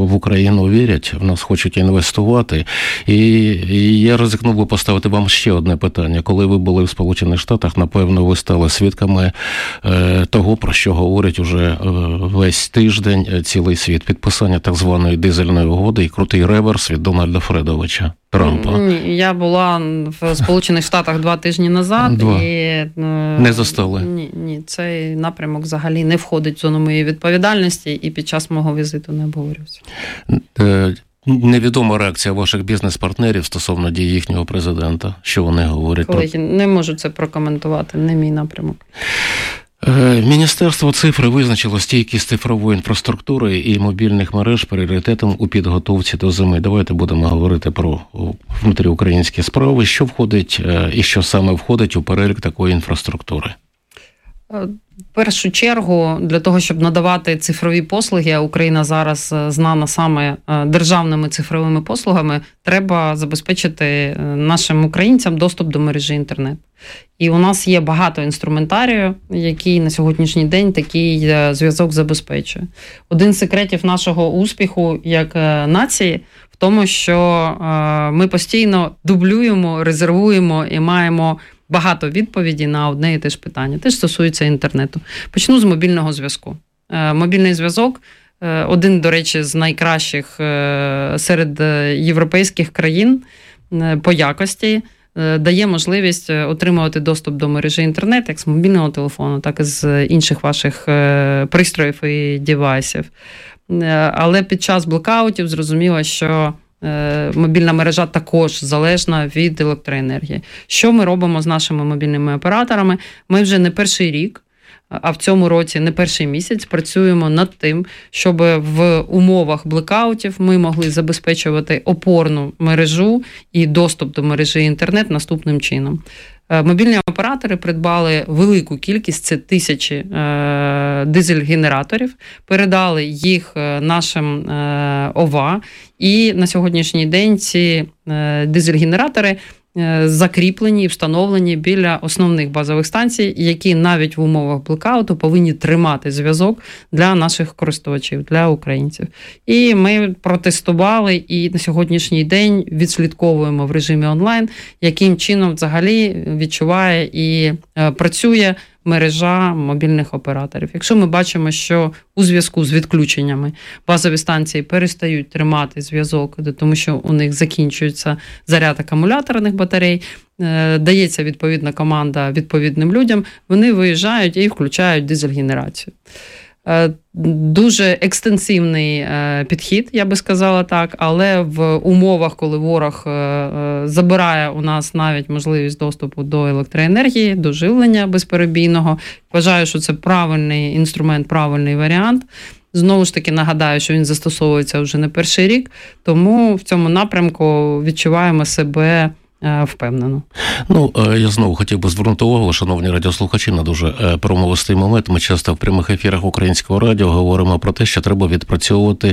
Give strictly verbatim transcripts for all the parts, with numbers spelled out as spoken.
в Україну вірять, в нас хочуть інвестувати. І, і я ризикнув би поставити вам ще одне питання. Коли ви були в Сполучених Штатах, напевно, ви стали свідками е, того, про що говорять уже е, весь тиждень цілий світ. Підписання так званої дизельної угоди і крутий реверс від Дональда Фредовича Трампа. Ні, я була в Сполучених Штатах два тижні назад. Два. І не застали? Ні, ні, цей напрямок взагалі не входить в зону моєї відповідальності і під час мого візиту не обговорювався. Е, Невідома реакція ваших бізнес-партнерів стосовно дій їхнього президента. Що вони говорять? Колеги, про... не можу це прокоментувати, не мій напрямок. Міністерство цифри визначило стійкість цифрової інфраструктури і мобільних мереж пріоритетом у підготовці до зими. Давайте будемо говорити про внутріукраїнські справи. Що входить і що саме входить у перелік такої інфраструктури? В першу чергу, для того, щоб надавати цифрові послуги, а Україна зараз знана саме державними цифровими послугами, треба забезпечити нашим українцям доступ до мережі інтернет. І у нас є багато інструментарію, який на сьогоднішній день такий зв'язок забезпечує. Один з секретів нашого успіху як нації в тому, що ми постійно дублюємо, резервуємо і маємо багато відповідей на одне і те ж питання. Теж стосується інтернету. Почну з мобільного зв'язку. Мобільний зв'язок – один, до речі, з найкращих серед європейських країн по якості, дає можливість отримувати доступ до мережі інтернет як з мобільного телефону, так і з інших ваших пристроїв і девайсів. Але під час блекаутів зрозуміло, що мобільна мережа також залежна від електроенергії. Що ми робимо з нашими мобільними операторами? Ми вже не перший рік, а в цьому році не перший місяць працюємо над тим, щоб в умовах блекаутів ми могли забезпечувати опорну мережу і доступ до мережі інтернет наступним чином. Мобільні оператори придбали велику кількість, це тисячі е, дизель-генераторів, передали їх нашим е, ОВА, і на сьогоднішній день ці е, дизель-генератори е, закріплені і встановлені біля основних базових станцій, які навіть в умовах блекауту повинні тримати зв'язок для наших користувачів, для українців. І ми протестували і на сьогоднішній день відслідковуємо в режимі онлайн, яким чином взагалі відчуває і працює мережа мобільних операторів. Якщо ми бачимо, що у зв'язку з відключеннями базові станції перестають тримати зв'язок, тому що у них закінчується заряд акумуляторних батарей, дається відповідна команда відповідним людям, вони виїжджають і включають дизель-генерацію. Дуже екстенсивний підхід, я би сказала так, але в умовах, коли ворог забирає у нас навіть можливість доступу до електроенергії, до живлення безперебійного, вважаю, що це правильний інструмент, правильний варіант. Знову ж таки нагадаю, що він застосовується вже не перший рік, тому в цьому напрямку відчуваємо себе впевнено. Ну, я знову хотів би звернути увагу, шановні радіослухачі, на дуже промовистий момент. Ми часто в прямих ефірах Українського радіо говоримо про те, що треба відпрацьовувати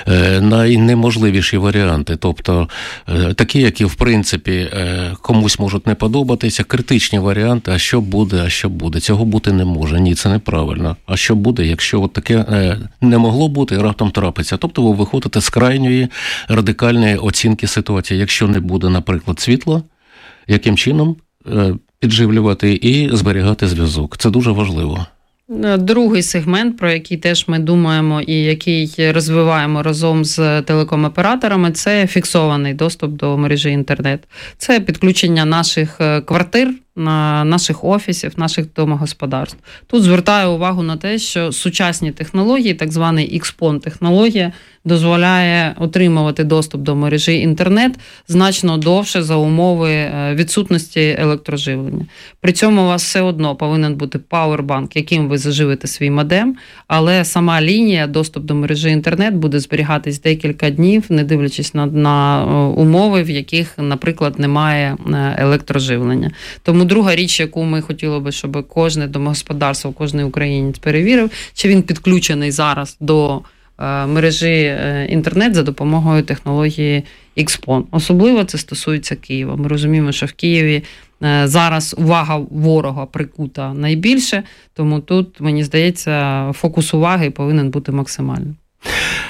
найнеможливіші варіанти. Тобто такі, які, в принципі, комусь можуть не подобатися, критичні варіанти, а що буде, а що буде. Цього бути не може. Ні, це неправильно. А що буде, якщо от таке не могло бути і раптом трапиться? Тобто ви виходите з крайньої радикальної оцінки ситуації. Якщо не буде, наприклад, світла, яким чином підживлювати і зберігати зв'язок. Це дуже важливо. Другий сегмент, про який теж ми думаємо і який розвиваємо разом з телеком-операторами, це фіксований доступ до мережі інтернет. Це підключення наших квартир, наших офісів, наших домогосподарств. Тут звертаю увагу на те, що сучасні технології, так званий ікс пон-технологія, дозволяє отримувати доступ до мережі інтернет значно довше за умови відсутності електроживлення. При цьому у вас все одно повинен бути пауербанк, яким ви заживите свій модем, але сама лінія, доступ до мережі інтернет буде зберігатись декілька днів, не дивлячись на, на умови, в яких, наприклад, немає електроживлення. Тому друга річ, яку ми хотіли би, щоб кожне домогосподарство, кожен українець перевірив, чи він підключений зараз до мережі інтернет за допомогою технології ікс пон. Особливо це стосується Києва. Ми розуміємо, що в Києві зараз увага ворога прикута найбільше, тому тут, мені здається, фокус уваги повинен бути максимальним.